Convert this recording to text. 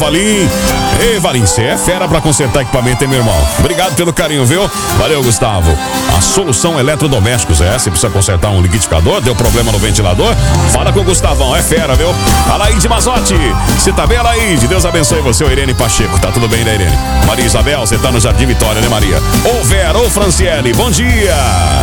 Valim. Ei, Valim, você é fera pra consertar equipamento, hein, meu irmão? Obrigado pelo carinho, viu? Valeu, Gustavo. A Solução Eletrodomésticos, você precisa consertar um liquidificador, deu problema no ventilador? Fala com o Gustavão, é fera, viu? Alaide Mazotti, você tá bem, Alaide? Deus abençoe você, Irene Pacheco. Tá tudo bem, né, Irene? Maria Isabel, você tá no Jardim Vitória, né, Maria? Ô, Vera, ô, Franciele, bom dia.